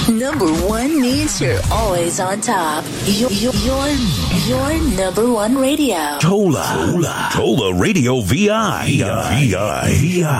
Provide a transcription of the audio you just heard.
Number one means you're always on top. Your number one radio. Tola Radio VI.